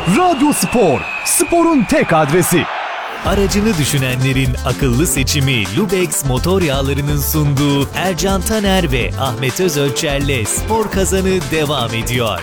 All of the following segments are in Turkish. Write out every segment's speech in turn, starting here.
Radyo Spor, sporun tek adresi. Aracını düşünenlerin akıllı seçimi Lubex motor yağlarının sunduğu Ercan Taner ve Ahmet Özölçer'le Spor Kazanı devam ediyor.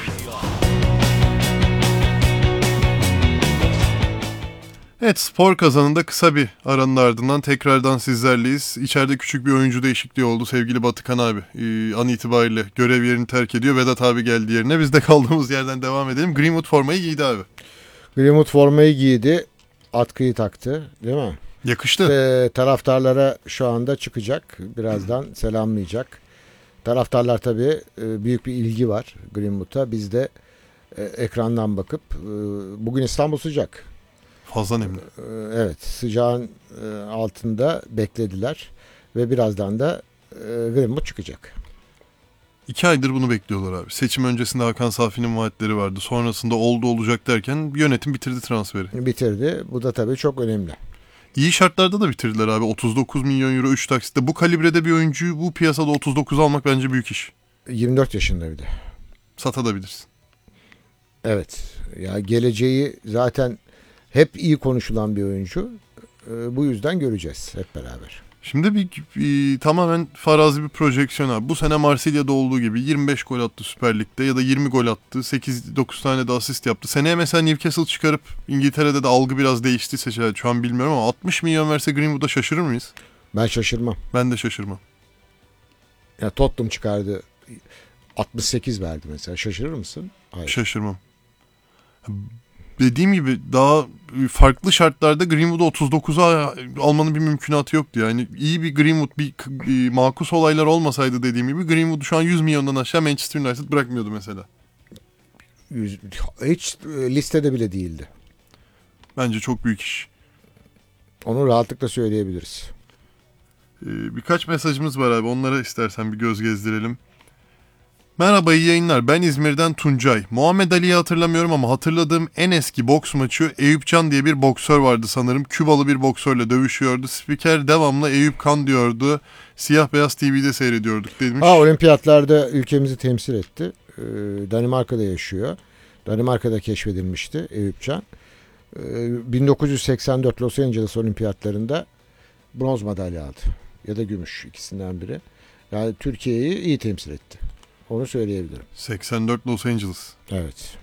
Evet, Spor Kazanı'nda kısa bir aranın ardından tekrardan sizlerleyiz. İçeride küçük bir oyuncu değişikliği oldu sevgili Batıkan abi. An itibariyle görev yerini terk ediyor. Vedat abi geldi yerine. Biz de kaldığımız yerden devam edelim. Greenwood formayı giydi abi. Greenwood formayı giydi. Atkıyı taktı, değil mi? Yakıştı. Taraftarlara şu anda çıkacak. Birazdan selamlayacak. Taraftarlar tabii büyük bir ilgi var Greenwood'a. Biz de ekrandan bakıp bugün İstanbul sıcak. Fazla nemli. Evet, sıcağın altında beklediler ve birazdan da Greenwood çıkacak. 2 aydır bunu bekliyorlar abi. Seçim öncesinde Hakan Safi'nin vaatleri vardı. Sonrasında olacak derken yönetim bitirdi transferi. Bitirdi. Bu da tabii çok önemli. İyi şartlarda da bitirdiler abi. 39 milyon euro 3 taksitte. Bu kalibrede bir oyuncuyu bu piyasada 39 almak bence büyük iş. 24 yaşında bir de. Satabilirsin. Evet. Ya geleceği zaten hep iyi konuşulan bir oyuncu. Bu yüzden göreceğiz hep beraber. Şimdi bir tamamen farazi bir projeksiyon abi. Bu sene Marsilya'da olduğu gibi 25 gol attı Süper Lig'de ya da 20 gol attı. 8-9 tane de asist yaptı. Seneye mesela Newcastle çıkarıp İngiltere'de de algı biraz değiştiyse şu an bilmiyorum ama 60 milyon verse Greenwood'a şaşırır mıyız? Ben şaşırmam. Ben de şaşırmam. Ya Tottenham çıkardı. 68 verdi mesela. Şaşırır mısın? Hayır. Şaşırmam. Dediğim gibi daha farklı şartlarda Greenwood'u 39'a almanın bir mümkünatı yoktu. Yani iyi bir Greenwood, bir makus olaylar olmasaydı dediğim gibi Greenwood'u şu an 100 milyondan aşağı Manchester United bırakmıyordu mesela. Hiç listede bile değildi. Bence çok büyük iş. Onu rahatlıkla söyleyebiliriz. Birkaç mesajımız var abi. Onlara istersen bir göz gezdirelim. Merhaba, iyi yayınlar. Ben İzmir'den Tuncay. Muhammed Ali'yi hatırlamıyorum ama hatırladığım en eski boks maçı Eyüp Can diye bir boksör vardı sanırım. Kübalı bir boksörle dövüşüyordu. Spiker devamlı Eyüp Kan diyordu. Siyah beyaz TV'de seyrediyorduk demiş. Olimpiyatlarda ülkemizi temsil etti. Danimarka'da yaşıyor. Danimarka'da keşfedilmişti Eyüp Can. 1984 Los Angeles Olimpiyatlarında bronz madalya aldı. Ya da gümüş, ikisinden biri. Yani Türkiye'yi iyi temsil etti. Onu söyleyebilirim. 84 Los Angeles. Evet.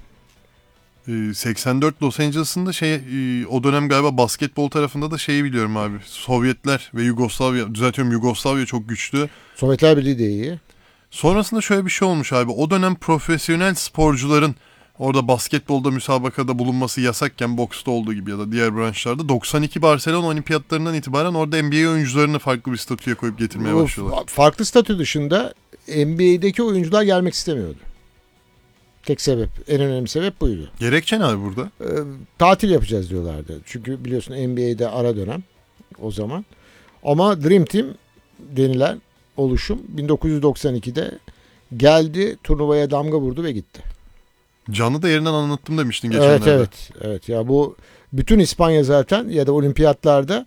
84 Los Angeles'ın da o dönem galiba basketbol tarafında da şeyi biliyorum abi. Sovyetler ve Yugoslavya, düzeltiyorum, Yugoslavya çok güçlü. Sovyetler Birliği de iyi. Sonrasında şöyle bir şey olmuş abi. O dönem profesyonel sporcuların orada basketbolda müsabakada bulunması yasakken boksta olduğu gibi ya da diğer branşlarda 92 Barcelona Olimpiyatlarından itibaren orada NBA oyuncularını farklı bir statüye koyup getirmeye başlıyorlar. Farklı statü dışında NBA'deki oyuncular gelmek istemiyordu. Tek sebep, en önemli sebep buydu. Gerekçe ne abi burada? Tatil yapacağız diyorlardı. Çünkü biliyorsun NBA'de ara dönem o zaman. Ama Dream Team denilen oluşum 1992'de geldi, turnuvaya damga vurdu ve gitti. Canlı da yerinden anlattım demiştin geçenlerde. Evet. Ya bu bütün İspanya zaten ya da olimpiyatlarda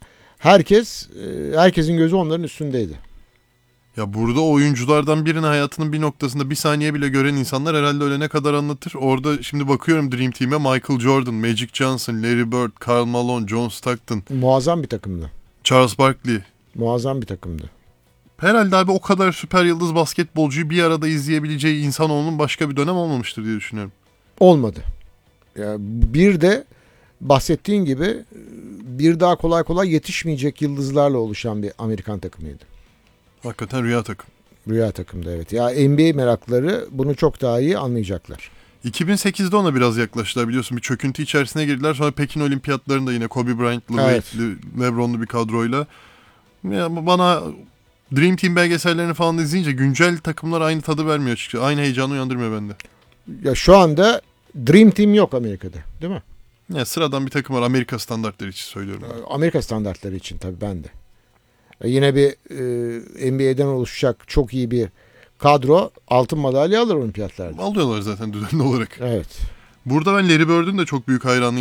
herkesin gözü onların üstündeydi. Ya burada oyunculardan birinin hayatının bir noktasında bir saniye bile gören insanlar herhalde ölene kadar anlatır. Orada şimdi bakıyorum Dream Team'e Michael Jordan, Magic Johnson, Larry Bird, Karl Malone, John Stockton. Muazzam bir takımdı. Charles Barkley. Muazzam bir takımdı. Herhalde abi o kadar süper yıldız basketbolcuyu bir arada izleyebileceği insanoğlunun başka bir dönem olmamıştır diye düşünüyorum. Olmadı. Ya bir de bahsettiğin gibi bir daha kolay kolay yetişmeyecek yıldızlarla oluşan bir Amerikan takımıydı. Hakikaten rüya takım. Rüya takımda, evet. Ya NBA merakları bunu çok daha iyi anlayacaklar. 2008'de ona biraz yaklaştılar biliyorsun. Bir çöküntü içerisine girdiler. Sonra Pekin Olimpiyatlarında yine Kobe Bryant'lı, evet, Wade'li, LeBron'lu bir kadroyla. Ya bana Dream Team belgesellerini falan izleyince güncel takımlar aynı tadı vermiyor açıkçası. Aynı heyecanı uyandırmıyor bende. Ya şu anda Dream Team yok Amerika'da, değil mi? Ya sıradan bir takım var Amerika standartları için söylüyorum. Amerika standartları için tabii ben de. Yine bir NBA'den oluşacak çok iyi bir kadro altın madalya alır olimpiyatlarda. Alıyorlar zaten düzenli olarak. Evet. Burada ben Larry Bird'ün de çok büyük hayranıyım.